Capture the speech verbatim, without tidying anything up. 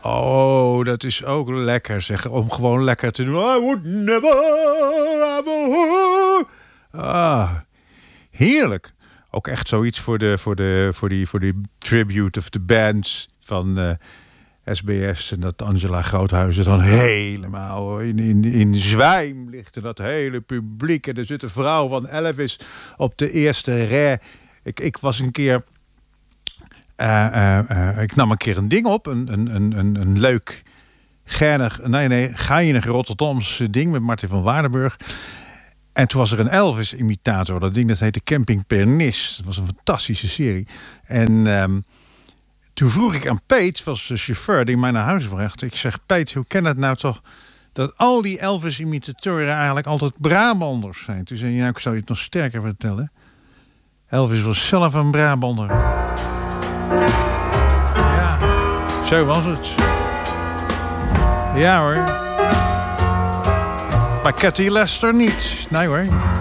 Oh, dat is ook lekker, zeg. Om gewoon lekker te doen. I would never have a... Ah, heerlijk. Ook echt zoiets voor, de, voor, de, voor, die, voor die tribute of the bands van uh, S B S. En dat Angela Groothuizen dan helemaal in, in, in zwijm ligt. En dat hele publiek. En er zit een vrouw van Elvis op de eerste rij. Ik, ik was een keer... Uh, uh, uh, ik nam een keer een ding op. Een, een, een, een leuk, geinig... Nee, nee, geinig Rotterdams ding met Martin van Waardenburg. En toen was er een Elvis-imitator. Dat ding dat heette Camping Pernis. Dat was een fantastische serie. En um, toen vroeg ik aan Peet, was de chauffeur die mij naar huis bracht. Ik zeg, Peet, hoe kan het nou toch dat al die Elvis-imitatoren eigenlijk altijd Brabanders zijn? Toen zei hij, nou, ik zou je het nog sterker vertellen. Elvis was zelf een Brabander. Ja, zo was het. Ja hoor. Maar Cathy Lester niet. Nee hoor.